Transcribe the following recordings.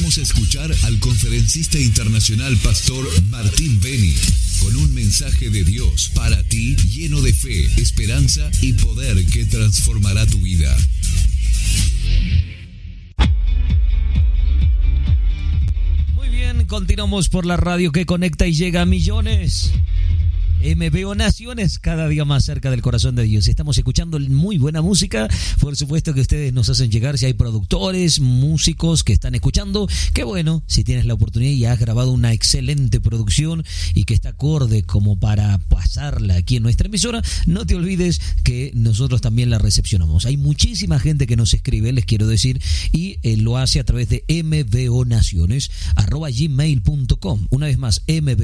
Vamos a escuchar al conferencista internacional Pastor Martín Beni con un mensaje de Dios para ti lleno de fe, esperanza y poder que transformará tu vida. Muy bien, continuamos por la radio que conecta y llega a millones. MBO Naciones, cada día más cerca del corazón de Dios. Estamos escuchando muy buena música. Por supuesto que ustedes nos hacen llegar si hay productores, músicos que están escuchando. Qué bueno, si tienes la oportunidad y has grabado una excelente producción y que está acorde como para pasarla aquí en nuestra emisora, no te olvides que nosotros también la recepcionamos. Hay muchísima gente que nos escribe, les quiero decir, y lo hace a través de mbonaciones@gmail.com. Una vez más,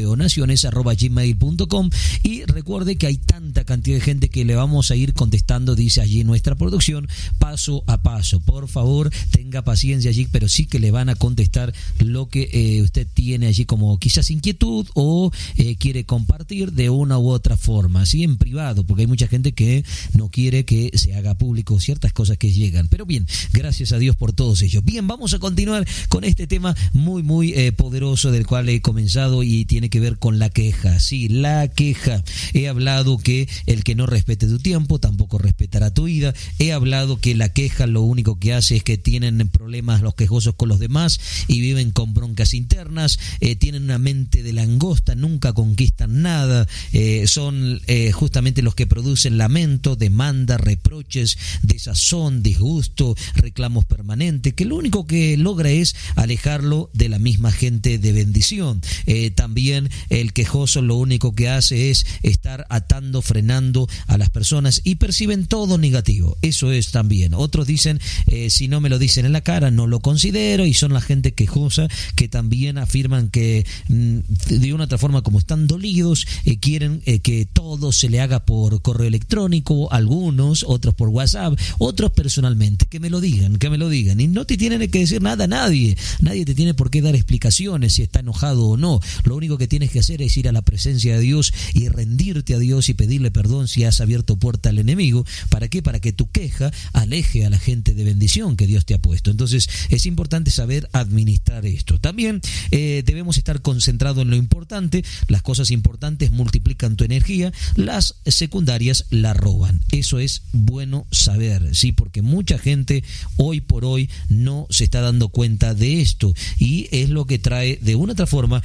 mbonaciones@gmail.com. Y recuerde que hay tanta cantidad de gente que le vamos a ir contestando, dice allí nuestra producción, paso a paso. Por favor, tenga paciencia allí, pero sí que le van a contestar lo que usted tiene allí como quizás inquietud o quiere compartir de una u otra forma, así en privado, porque hay mucha gente que no quiere que se haga público ciertas cosas que llegan. Pero bien, gracias a Dios por todos ellos. Bien, vamos a continuar con este tema muy poderoso del cual he comenzado y tiene que ver con la queja. Sí, la queja. He hablado que el que no respete tu tiempo tampoco respetará tu vida. He hablado que la queja lo único que hace es que tienen problemas los quejosos con los demás y viven con broncas internas, tienen una mente de langosta, nunca conquistan nada, son justamente los que producen lamento, demanda, reproches, desazón, disgusto, reclamos permanentes, que lo único que logra es alejarlo de la misma gente de bendición. También el quejoso lo único que hace es estar atando, frenando a las personas y perciben todo negativo. Eso es también. Otros dicen, si no me lo dicen en la cara, no lo considero, y son la gente quejosa que también afirman que de una otra forma, como están dolidos, quieren que todo se le haga por correo electrónico, algunos, otros por WhatsApp, otros personalmente, que me lo digan, y no te tienen que decir nada a nadie te tiene por qué dar explicaciones si está enojado o no. Lo único que tienes que hacer es ir a la presencia de Dios y rendirte a Dios y pedirle perdón si has abierto puerta al enemigo. ¿Para qué? Para que tu queja aleje a la gente de bendición que Dios te ha puesto. Entonces es importante saber administrar esto. También debemos estar concentrados en lo importante. Las cosas importantes multiplican tu energía, las secundarias la roban. Eso es bueno saber, ¿sí? Porque mucha gente hoy por hoy no se está dando cuenta de esto y es lo que trae de una otra forma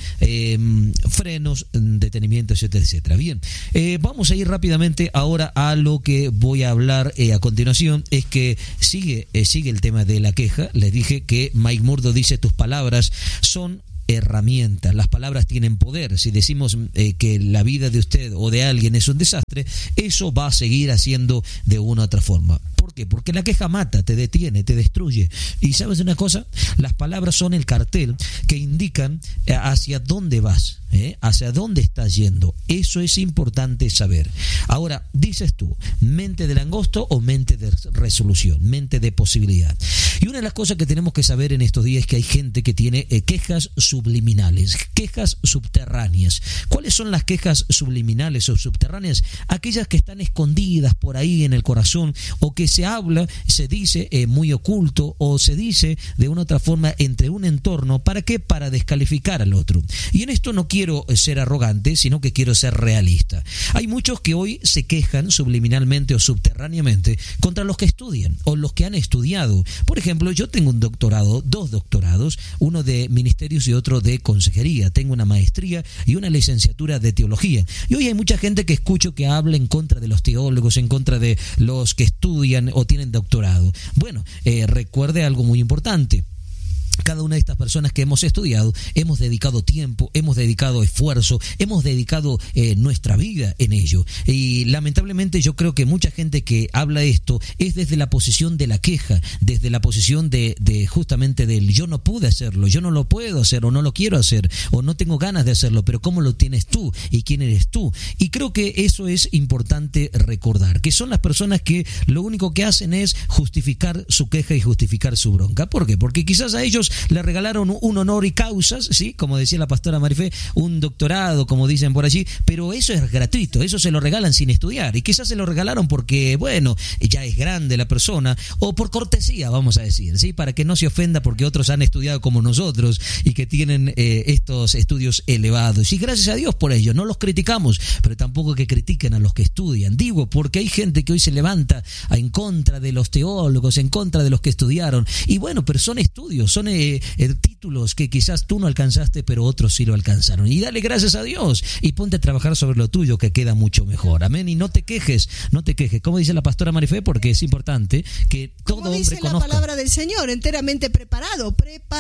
frenos, detenimiento, etcétera, etcétera. Bien, vamos a ir rápidamente ahora a lo que voy a hablar a continuación. Es que sigue el tema de la queja. Les dije que Mike Murdo dice: tus palabras son herramientas, las palabras tienen poder. Si decimos que la vida de usted o de alguien es un desastre, eso va a seguir haciendo de una u otra forma. ¿Por qué? Porque la queja mata, te detiene, te destruye. Y ¿sabes una cosa? Las palabras son el cartel que indican hacia dónde vas, hacia dónde estás yendo. Eso es importante saber. Ahora, dices tú, mente de langosto o mente de resolución, mente de posibilidad. Y una de las cosas que tenemos que saber en estos días es que hay gente que tiene quejas subliminales, quejas subterráneas. ¿Cuáles son las quejas subliminales o subterráneas? Aquellas que están escondidas por ahí en el corazón, o que se habla, se dice muy oculto, o se dice de una otra forma entre un entorno. ¿Para qué? Para descalificar al otro. Y en esto no quiero ser arrogante, sino que quiero ser realista. Hay muchos que hoy se quejan subliminalmente o subterráneamente contra los que estudian o los que han estudiado. Por ejemplo, yo tengo un doctorado, 2 doctorados, uno de ministerios y otro de consejería. Tengo una maestría y una licenciatura de teología. Y hoy hay mucha gente que escucho que habla en contra de los teólogos, en contra de los que estudian o tienen doctorado. Bueno, recuerde algo muy importante. Cada una de estas personas que hemos estudiado, hemos dedicado tiempo, hemos dedicado esfuerzo, hemos dedicado nuestra vida en ello. Y lamentablemente yo creo que mucha gente que habla esto es desde la posición de la queja, desde la posición de justamente del yo no pude hacerlo, yo no lo puedo hacer, o no lo quiero hacer, o no tengo ganas de hacerlo, pero ¿cómo lo tienes tú? ¿Y quién eres tú? Y creo que eso es importante recordar, que son las personas que lo único que hacen es justificar su queja y justificar su bronca. ¿Por qué? Porque quizás a ellos otros le regalaron un honor y causas, ¿sí? Como decía la pastora Marifé, un doctorado, como dicen por allí, pero eso es gratuito, eso se lo regalan sin estudiar, y quizás se lo regalaron porque, bueno, ya es grande la persona, o por cortesía, vamos a decir, ¿sí? Para que no se ofenda porque otros han estudiado como nosotros y que tienen estos estudios elevados. Y gracias a Dios por ello, no los criticamos, pero tampoco que critiquen a los que estudian. Digo, porque hay gente que hoy se levanta en contra de los teólogos, en contra de los que estudiaron. Y bueno, pero son estudios, son títulos que quizás tú no alcanzaste, pero otros sí lo alcanzaron. Y dale gracias a Dios y ponte a trabajar sobre lo tuyo, que queda mucho mejor. Amén. Y no te quejes, no te quejes. Como dice la pastora Marifé, porque es importante que todo hombre conozca. Como dice la palabra del Señor, enteramente preparado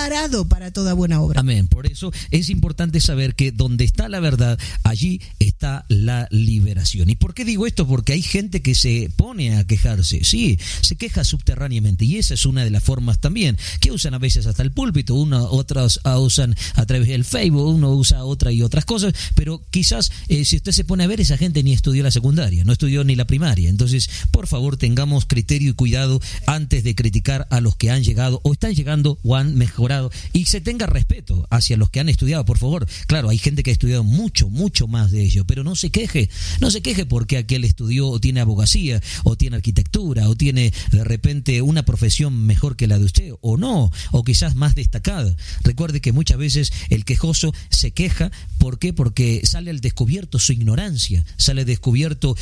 para toda buena obra. Amén. Por eso es importante saber que donde está la verdad, allí está la liberación. ¿Y por qué digo esto? Porque hay gente que se pone a quejarse. Sí, se queja subterráneamente, y esa es una de las formas también que usan a veces hasta el púlpito. Otras usan a través del Facebook, uno usa otra y otras cosas, pero quizás si usted se pone a ver, esa gente ni estudió la secundaria, no estudió ni la primaria. Entonces, por favor, tengamos criterio y cuidado antes de criticar a los que han llegado o están llegando o han mejorado, y se tenga respeto hacia los que han estudiado, por favor. Claro, hay gente que ha estudiado mucho más de ello, pero no se queje porque aquel estudió o tiene abogacía o tiene arquitectura o tiene de repente una profesión mejor que la de usted, o no, o quizás más destacada. Recuerde que muchas veces el quejoso se queja. ¿Por qué? Porque sale al descubierto su ignorancia, sale al descubierto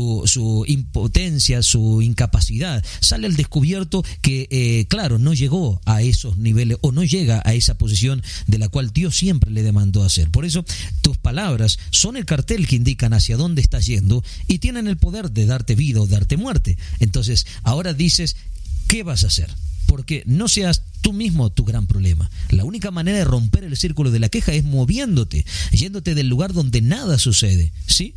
su impotencia, su incapacidad, sale al descubierto que, claro, no llegó a esos niveles o no llega a esa posición de la cual Dios siempre le demandó hacer. Por eso, tus palabras son el cartel que indican hacia dónde estás yendo y tienen el poder de darte vida o darte muerte. Entonces, ahora dices, ¿qué vas a hacer? Porque no seas tú mismo tu gran problema. La única manera de romper el círculo de la queja es moviéndote, yéndote del lugar donde nada sucede, ¿sí?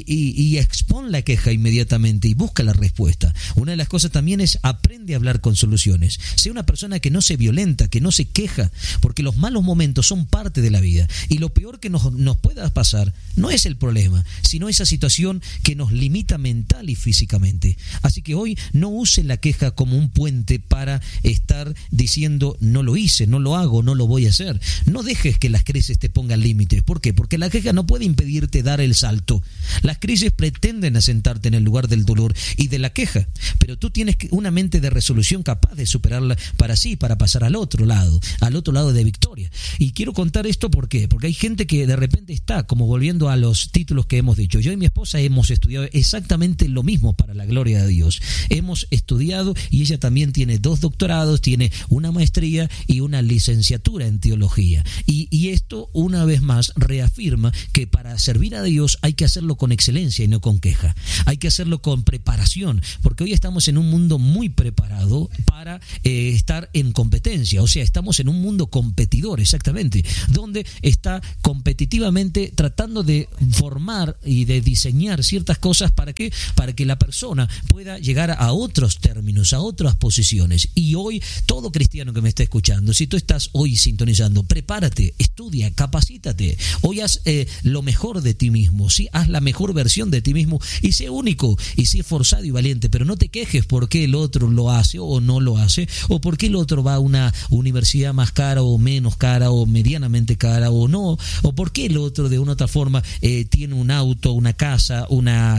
Y expon la queja inmediatamente y busca la respuesta. Una de las cosas también es aprende a hablar con soluciones. Sea una persona que no se violenta, que no se queja, porque los malos momentos son parte de la vida. Y lo peor que nos pueda pasar no es el problema, sino esa situación que nos limita mental y físicamente. Así que hoy no use la queja como un puente para estar diciendo no lo hice, no lo hago, no lo voy a hacer. No dejes que las crisis te pongan límites. ¿Por qué? Porque la queja no puede impedirte dar el salto. Las crisis pretenden asentarte en el lugar del dolor y de la queja, pero tú tienes una mente de resolución capaz de superarla para pasar al otro lado de victoria. Y quiero contar esto ¿por qué? Porque hay gente que de repente está, como volviendo a los títulos que hemos dicho. Yo y mi esposa hemos estudiado exactamente lo mismo para la gloria de Dios. Hemos estudiado y ella también tiene 2 doctorados, tiene una maestría y una licenciatura en teología. Y esto, una vez más, reafirma que para servir a Dios hay que hacerlo con excelencia y no con queja. Hay que hacerlo con preparación, porque hoy estamos en un mundo muy preparado para estar en competencia. O sea, estamos en un mundo competidor, exactamente, donde está competitivamente tratando de formar y de diseñar ciertas cosas. ¿Para qué? Para que la persona pueda llegar a otros términos, a otras posiciones. Y hoy, todo cristiano que me está escuchando, si tú estás hoy sintonizando, prepárate, estudia, capacítate. Hoy haz lo mejor de ti mismo, ¿sí? Haz la mejor versión de ti mismo y sé único y sé esforzado y valiente, pero no te quejes porque el otro lo hace o no lo hace, o porque el otro va a una universidad más cara o menos cara o medianamente cara o no, o porque el otro de una otra forma tiene un auto, una casa, una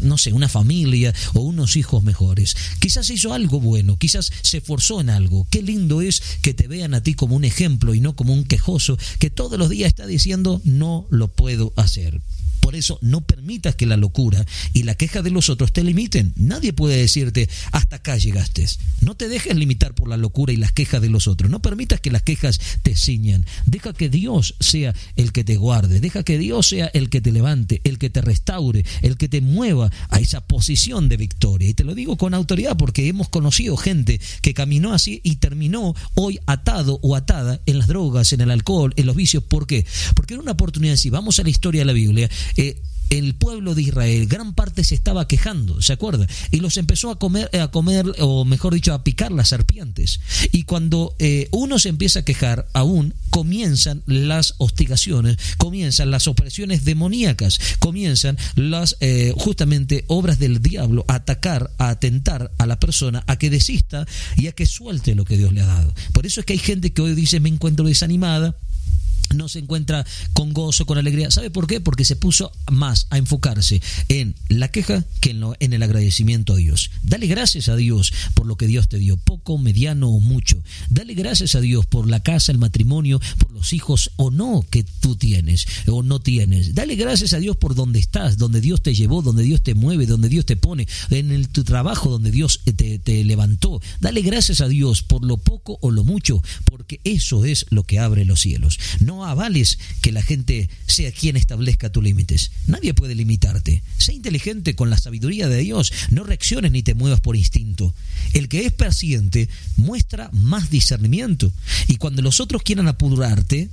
familia o unos hijos mejores. Quizás hizo algo bueno, quizás se esforzó en algo. Qué lindo es que te vean a ti como un ejemplo y no como un quejoso que todos los días está diciendo no lo puedo hacer. Por eso no permitas que la locura y la queja de los otros te limiten. Nadie puede decirte hasta acá llegaste. No te dejes limitar por la locura y las quejas de los otros. No permitas que las quejas te ciñan. Deja que Dios sea el que te guarde. Deja que Dios sea el que te levante, el que te restaure, el que te mueva a esa posición de victoria. Y te lo digo con autoridad porque hemos conocido gente que caminó así y terminó hoy atado o atada en las drogas, en el alcohol, en los vicios. ¿Por qué? Porque era una oportunidad. Si vamos a la historia de la Biblia, el pueblo de Israel, gran parte se estaba quejando, ¿se acuerda? Y los empezó a comer, o mejor dicho, a picar las serpientes. Y cuando uno se empieza a quejar, aún comienzan las hostigaciones, comienzan las opresiones demoníacas, comienzan las justamente obras del diablo a atacar, a atentar a la persona, a que desista y a que suelte lo que Dios le ha dado. Por eso es que hay gente que hoy dice: me encuentro desanimada, no se encuentra con gozo, con alegría. ¿Sabe por qué? Porque se puso más a enfocarse en la queja que en el agradecimiento a Dios. Dale gracias a Dios por lo que Dios te dio, poco, mediano o mucho. Dale gracias a Dios por la casa, el matrimonio, por los hijos o no que tú tienes o no tienes. Dale gracias a Dios por donde estás, donde Dios te llevó, donde Dios te mueve, donde Dios te pone, en tu trabajo donde Dios te levantó. Dale gracias a Dios por lo poco o lo mucho, porque eso es lo que abre los cielos. No avales que la gente sea quien establezca tus límites. Nadie puede limitarte. Sé inteligente con la sabiduría de Dios. No reacciones ni te muevas por instinto. El que es paciente muestra más discernimiento. Y cuando los otros quieran apurarte,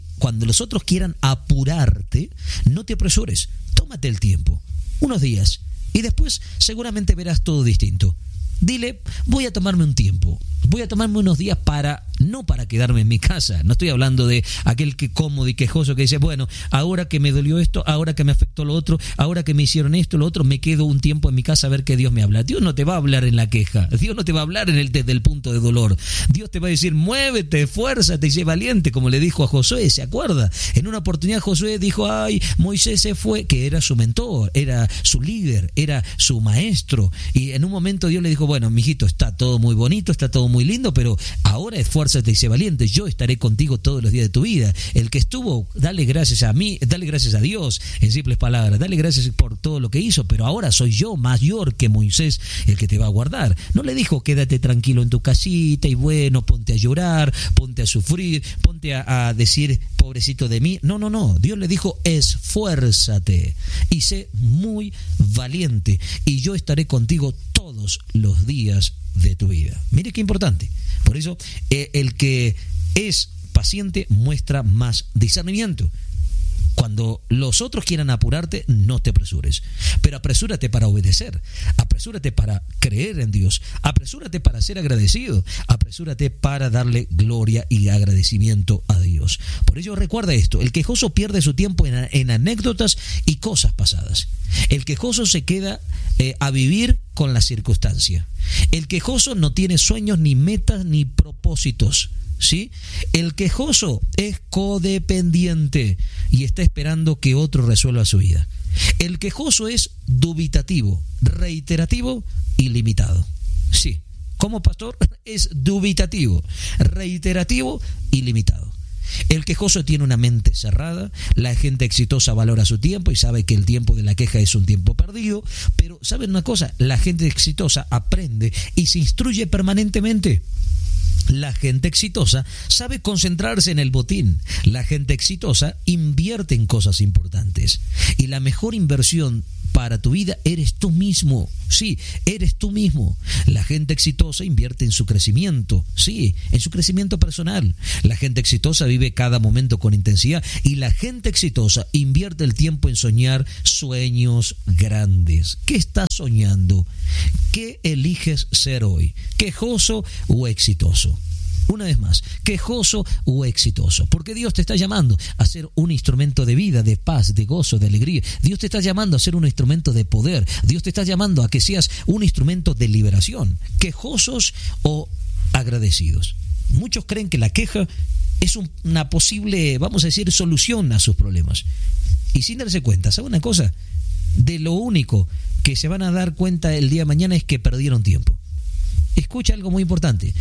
no te apresures. Tómate el tiempo, unos días, y después seguramente verás todo distinto. Dile: voy a tomarme un tiempo, voy a tomarme unos días no para quedarme en mi casa. No estoy hablando de aquel que cómodo y quejoso que dice: bueno, ahora que me dolió esto, ahora que me afectó lo otro, ahora que me hicieron esto, lo otro, me quedo un tiempo en mi casa a ver que Dios me habla. Dios no te va a hablar en la queja, Dios no te va a hablar desde el punto de dolor. Dios te va a decir: muévete, esfuérzate y sé valiente, como le dijo a Josué. ¿Se acuerda? En una oportunidad Josué dijo: ay, Moisés se fue, que era su mentor, era su líder, era su maestro. Y en un momento Dios le dijo: bueno, mijito, está todo muy bonito, está todo muy lindo, pero ahora esfuérzate y sé valiente. Yo estaré contigo todos los días de tu vida. El que estuvo, dale gracias a mí, dale gracias a Dios, en simples palabras, dale gracias por todo lo que hizo, pero ahora soy yo mayor que Moisés el que te va a guardar. No le dijo: quédate tranquilo en tu casita y bueno, ponte a llorar, ponte a sufrir, ponte a decir: pobrecito de mí. No. Dios le dijo: esfuérzate y sé muy valiente, y yo estaré contigo todos los días de tu vida. Mire qué importante. Por eso el que es paciente muestra más discernimiento. Cuando los otros quieran apurarte, no te apresures, pero apresúrate para obedecer, apresúrate para creer en Dios, apresúrate para ser agradecido, apresúrate para darle gloria y agradecimiento a Dios. Por ello recuerda esto: el quejoso pierde su tiempo en anécdotas y cosas pasadas. El quejoso se queda a vivir con la circunstancia. El quejoso no tiene sueños, ni metas, ni propósitos. ¿Sí? El quejoso es codependiente y está esperando que otro resuelva su vida. El quejoso es dubitativo, reiterativo y limitado. Sí, como pastor es dubitativo, reiterativo y limitado. El quejoso tiene una mente cerrada. La gente exitosa valora su tiempo y sabe que el tiempo de la queja es un tiempo perdido. Pero ¿saben una cosa? La gente exitosa aprende y se instruye permanentemente. La gente exitosa sabe concentrarse en el botín. La gente exitosa invierte en cosas importantes. Y la mejor inversión para tu vida eres tú mismo. Sí, eres tú mismo. La gente exitosa invierte en su crecimiento. Sí, en su crecimiento personal. La gente exitosa vive cada momento con intensidad. Y la gente exitosa invierte el tiempo en soñar sueños grandes. ¿Qué estás soñando? ¿Qué eliges ser hoy? ¿Quejoso o exitoso? Una vez más, quejoso o exitoso, porque Dios te está llamando a ser un instrumento de vida, de paz, de gozo, de alegría. Dios te está llamando a ser un instrumento de poder. Dios te está llamando a que seas un instrumento de liberación. Quejosos o agradecidos. Muchos creen que la queja es una posible, vamos a decir, solución a sus problemas. Y sin darse cuenta, ¿sabe una cosa? De lo único que se van a dar cuenta el día de mañana es que perdieron tiempo. Escucha algo muy importante,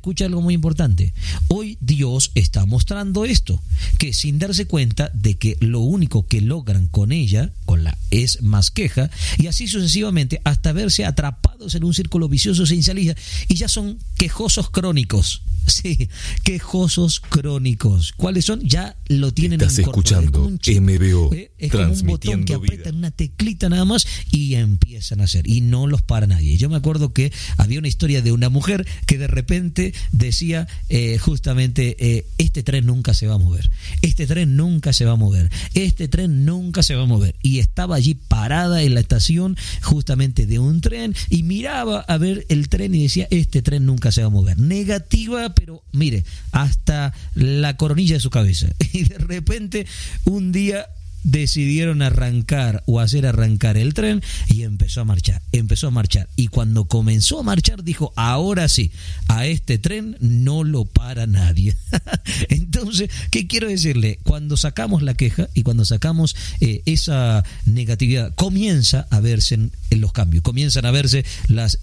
Hoy Dios está mostrando esto, que sin darse cuenta de que lo único que logran con ella, es más queja, y así sucesivamente hasta verse atrapados en un círculo vicioso sin salida, y ya son quejosos crónicos. Sí, quejosos crónicos. ¿Cuáles son? Ya lo tienen Estás escuchando MBO, es como un botón que apretan una teclita nada más y empiezan a hacer, y no los para nadie. Yo me acuerdo que había una historia de una mujer que de repente decía justamente este tren nunca se va a mover, este tren nunca se va a mover, este tren nunca se va a mover, y estaba allí parada en la estación justamente de un tren y miraba a ver el tren y decía, este tren nunca se va a mover. Negativa, pero mire, hasta la coronilla de su cabeza. Y de repente un día decidieron arrancar o hacer arrancar el tren y empezó a marchar. Y cuando comenzó a marchar dijo, ahora sí, a este tren no lo para nadie. Entonces, ¿qué quiero decirle? Cuando sacamos la queja y cuando sacamos esa negatividad, comienza a verse en los cambios, comienzan a verse las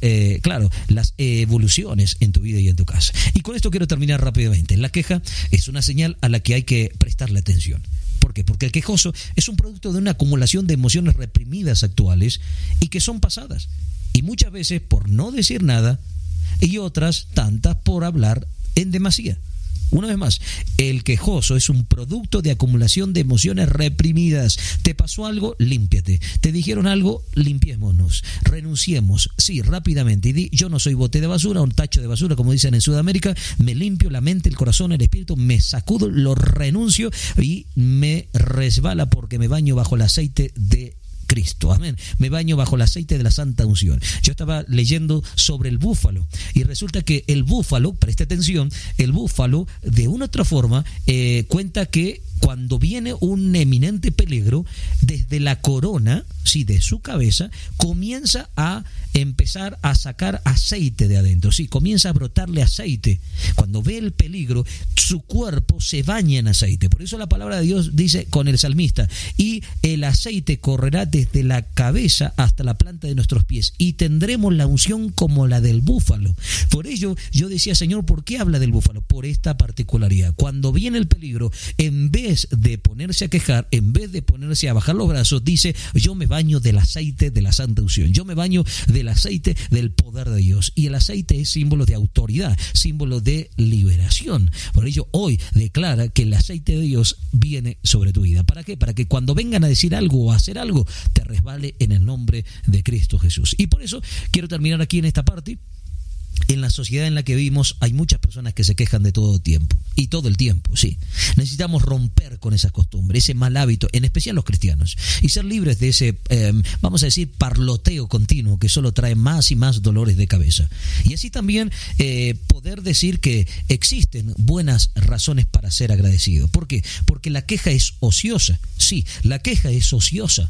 evoluciones en tu vida y en tu casa. Y con esto quiero terminar rápidamente. La queja es una señal a la que hay que prestarle atención. ¿Por qué? Porque el quejoso es un producto de una acumulación de emociones reprimidas actuales y que son pasadas. Y muchas veces por no decir nada y otras tantas por hablar en demasía. Una vez más, el quejoso es un producto de acumulación de emociones reprimidas. ¿Te pasó algo? Límpiate. ¿Te dijeron algo? Limpiémonos. Renunciemos. Sí, rápidamente. Y yo no soy bote de basura, un tacho de basura, como dicen en Sudamérica. Me limpio la mente, el corazón, el espíritu, me sacudo, lo renuncio y me resbala porque me baño bajo el aceite de Cristo, amén. Me baño bajo el aceite de la santa unción. Yo estaba leyendo sobre el búfalo y resulta que el búfalo, preste atención, el búfalo de una u otra forma cuenta que cuando viene un eminente peligro, desde la corona, sí, de su cabeza, comienza a empezar a sacar aceite de adentro, sí, comienza a brotarle aceite. Cuando ve el peligro, su cuerpo se baña en aceite. Por eso la palabra de Dios dice con el salmista, y el aceite correrá desde la cabeza hasta la planta de nuestros pies, y tendremos la unción como la del búfalo. Por ello, yo decía, Señor, ¿por qué habla del búfalo? Por esta particularidad. Cuando viene el peligro, en vez de ponerse a quejar, en vez de ponerse a bajar los brazos, dice, yo me baño del aceite de la santa unción, yo me baño del aceite del poder de Dios. Y el aceite es símbolo de autoridad, símbolo de liberación. Por ello hoy declara que el aceite de Dios viene sobre tu vida. ¿Para qué? Para que cuando vengan a decir algo o a hacer algo, te resbale en el nombre de Cristo Jesús. Y por eso quiero terminar aquí en esta parte. En la sociedad en la que vivimos hay muchas personas que se quejan de todo tiempo, y todo el tiempo, sí. Necesitamos romper con esas costumbres, ese mal hábito, en especial los cristianos, y ser libres de ese, vamos a decir, parloteo continuo que solo trae más y más dolores de cabeza. Y así también poder decir que existen buenas razones para ser agradecido. ¿Por qué? Porque la queja es ociosa, sí, la queja es ociosa,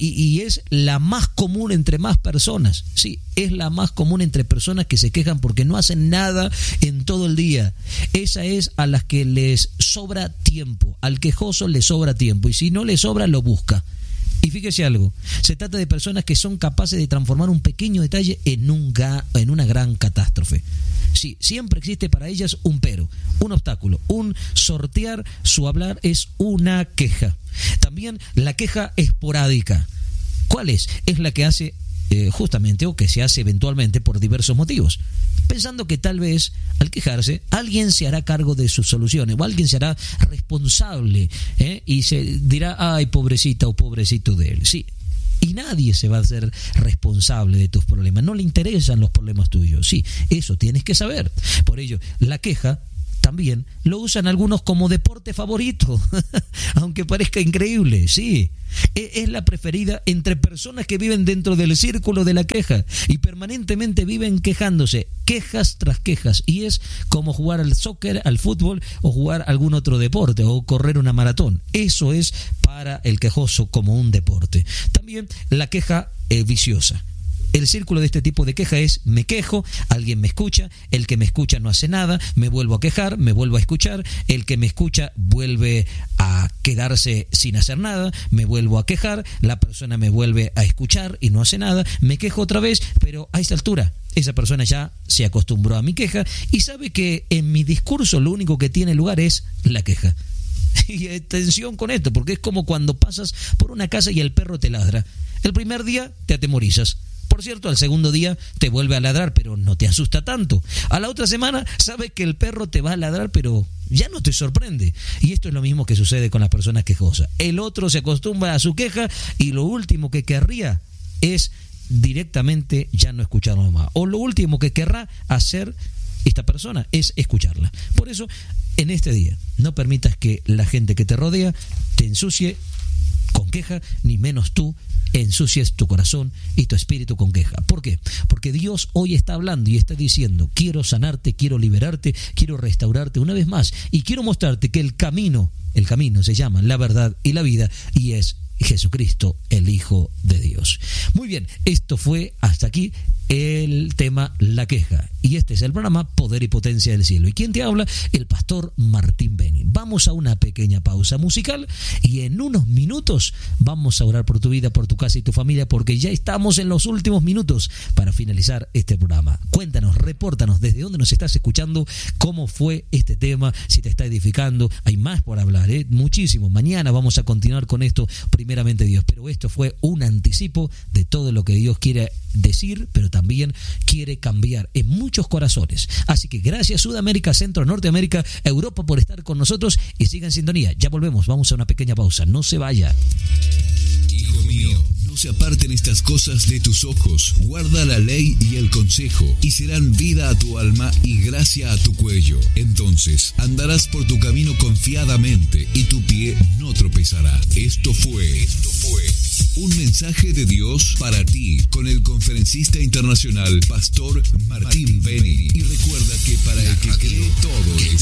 y es la más común entre más personas, sí, es la más común entre personas que se quejan porque no hacen nada en todo el día. Esa es a las que les sobra tiempo. Al quejoso le sobra tiempo, y si no le sobra, lo busca. Y fíjese algo, se trata de personas que son capaces de transformar un pequeño detalle en una gran catástrofe. Sí, siempre existe para ellas un pero, un obstáculo, un sortear su hablar es una queja. También la queja esporádica. ¿Cuál es? Es la que hace justamente, o que se hace eventualmente por diversos motivos, pensando que tal vez al quejarse alguien se hará cargo de sus soluciones o alguien se hará responsable, y se dirá, ay, pobrecita o pobrecito de él. Sí, y nadie se va a hacer responsable de tus problemas, no le interesan los problemas tuyos. Sí, eso tienes que saber. Por ello, la queja también lo usan algunos como deporte favorito, aunque parezca increíble, sí. Es la preferida entre personas que viven dentro del círculo de la queja y permanentemente viven quejándose, quejas tras quejas, y es como jugar al soccer, al fútbol o jugar algún otro deporte o correr una maratón. Eso es para el quejoso como un deporte. También la queja viciosa. El círculo de este tipo de queja es: me quejo, alguien me escucha, el que me escucha no hace nada, me vuelvo a quejar, me vuelvo a escuchar, el que me escucha vuelve a quedarse sin hacer nada, me vuelvo a quejar, la persona me vuelve a escuchar y no hace nada, me quejo otra vez, pero a esta altura esa persona ya se acostumbró a mi queja y sabe que en mi discurso lo único que tiene lugar es la queja. Y atención con esto, porque es como cuando pasas por una casa y el perro te ladra. El primer día te atemorizas. Por cierto, al segundo día te vuelve a ladrar, pero no te asusta tanto. A la otra semana sabes que el perro te va a ladrar, pero ya no te sorprende. Y esto es lo mismo que sucede con las personas quejosas. El otro se acostumbra a su queja y lo último que querría es directamente ya no escucharlo más. O lo último que querrá hacer esta persona es escucharla. Por eso, en este día, no permitas que la gente que te rodea te ensucie con con queja, ni menos tú ensucies tu corazón y tu espíritu con queja. ¿Por qué? Porque Dios hoy está hablando y está diciendo: quiero sanarte, quiero liberarte, quiero restaurarte una vez más, y quiero mostrarte que el camino se llama la verdad y la vida, y es Jesucristo, el Hijo de Dios. Muy bien, esto fue hasta aquí el tema La Queja, y este es el programa Poder y Potencia del Cielo. ¿Y quién te habla? El pastor Martín Beni. Vamos a una pequeña pausa musical y en unos minutos vamos a orar por tu vida, por tu casa y tu familia, porque ya estamos en los últimos minutos para finalizar este programa. Cuéntanos, repórtanos desde dónde nos estás escuchando, cómo fue este tema, si te está edificando. Hay más por hablar, muchísimo. Mañana vamos a continuar con esto, primeramente Dios, pero esto fue un anticipo de todo lo que Dios quiere decir, pero también quiere cambiar en muchos corazones. Así que gracias Sudamérica, Centro, Norteamérica, Europa por estar con nosotros, y sigan en sintonía. Ya volvemos, vamos a una pequeña pausa, no se vaya. Hijo mío, no se aparten estas cosas de tus ojos. Guarda la ley y el consejo, y serán vida a tu alma y gracia a tu cuello. Entonces andarás por tu camino confiadamente, y tu pie no tropezará. Esto fue un mensaje de Dios para ti, con el conferencista internacional Pastor Martín Beni. Y recuerda que para el que cree todo es